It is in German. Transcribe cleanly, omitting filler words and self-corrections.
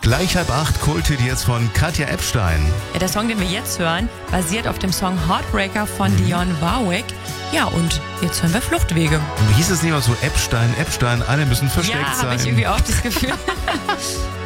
Gleich 7:30, Kulthit jetzt von Katja Epstein. Ja, der Song, den wir jetzt hören, basiert auf dem Song Heartbreaker von Dionne Warwick. Ja, und jetzt hören wir Fluchtwege. Wie hieß es nicht mal so, Epstein, alle müssen versteckt Ja, sein? habe ich irgendwie auch das Gefühl.